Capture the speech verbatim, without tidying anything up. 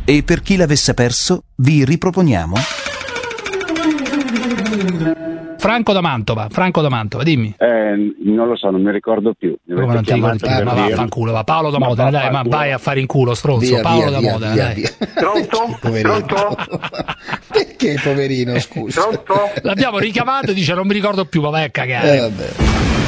E per chi l'avesse perso, vi riproponiamo Franco da Mantova, Franco da Mantova, dimmi. Eh, non lo so, non mi ricordo più. Mi Come non ti ricordi più? Ma vaffanculo, va. Paolo da Modena, dai, ma vai a fare in culo, stronzo. Via, Paolo via, da via, Modena, via, dai. via. Pronto? Pronto? Perché poverino, scusa? Pronto? L'abbiamo ricamato e dice non mi ricordo più, ma vai a cagare. Eh, vabbè.